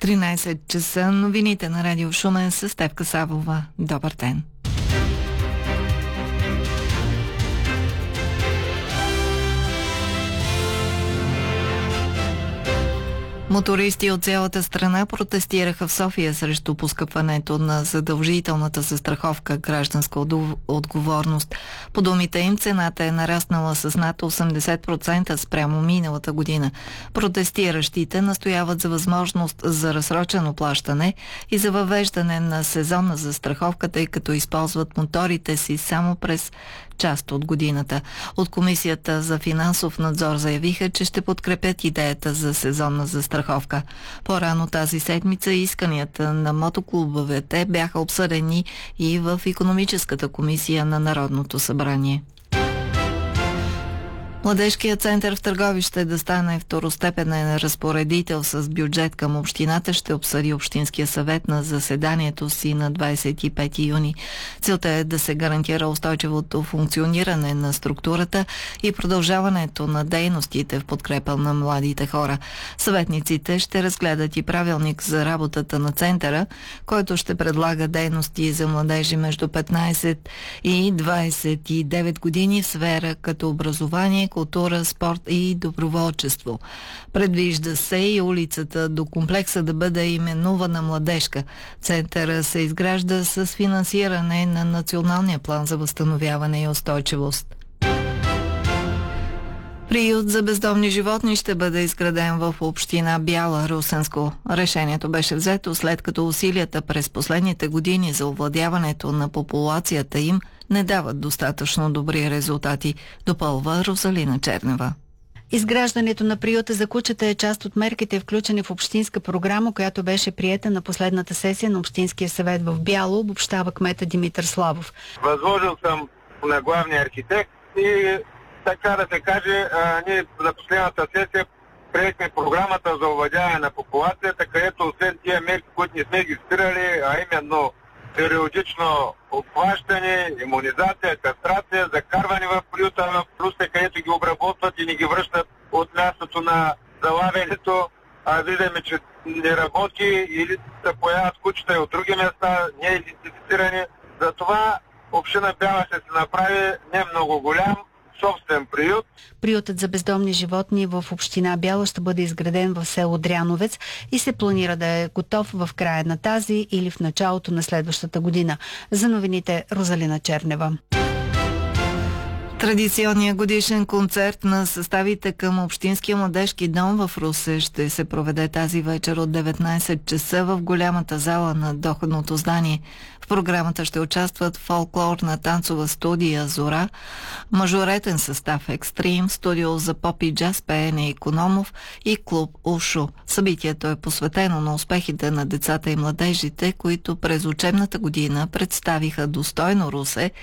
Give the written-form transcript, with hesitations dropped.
13 часа новините на Радио Шумен с Стефка Савова. Добър ден! Мотористи от цялата страна протестираха в София срещу поскъпването на задължителната застраховка гражданска отговорност. По думите им, цената е нараснала с над 80% спрямо миналата година. Протестиращите настояват за възможност за разсрочено плащане и за въвеждане на сезонна застраховка, тъй като използват моторите си само през част от годината. От Комисията за финансов надзор заявиха, че ще подкрепят идеята за сезонна застраховка. По-рано тази седмица исканията на мотоклубовете бяха обсъдени и в Икономическата комисия на Народното събрание. Младежкият център в Търговище да стане второстепенен разпоредител с бюджет към общината ще обсъди Общинския съвет на заседанието си на 25 юни. Целта е да се гарантира устойчивото функциониране на структурата и продължаването на дейностите в подкрепа на младите хора. Съветниците ще разгледат и правилник за работата на центъра, който ще предлага дейности за младежи между 15 и 29 години в сфера като образование, култура, спорт и доброволчество. Предвижда се и улицата до комплекса да бъде именувана Младежка. Центъра се изгражда с финансиране на Националния план за възстановяване и устойчивост. Приют за бездомни животни ще бъде изграден в община Бяла, Русенско. Решението беше взето след като усилията през последните години за овладяването на популацията им не дават достатъчно добри резултати, допълва Розалина Чернева. Изграждането на приюта за кучета е част от мерките, включени в общинска програма, която беше приета на последната сесия на Общинския съвет в Бяло, обобщава кмета Димитър Славов. Възложил съм на главния архитект и така да се каже, ние на последната сесия приехме програмата за овладяване на популацията, където освен тия мерки, които не сме ги спирали, а именно периодично обхващане, имунизация, кастрация, закарване в приюта в Русе, където ги обработват и не ги връщат от мястото на залавянето. Виждаме, че не работи или се появят кучета и от други места, не е идентифицирани. Затова община Бяла ще се направи не много голям собствен приют. Приютът за бездомни животни в община Бяла ще бъде изграден в село Дряновец и се планира да е готов в края на тази или в началото на следващата година. За новините Розалина Чернева. Традиционният годишен концерт на съставите към Общинския младежки дом в Русе ще се проведе тази вечер от 19 часа в голямата зала на доходното здание. В програмата ще участват фолклорна танцова студия Зора, мажоретен състав Екстрим, студио за поп и джаз пеене Икономов и клуб Ушо. Събитието е посветено на успехите на децата и младежите, които през учебната година представиха достойно Русе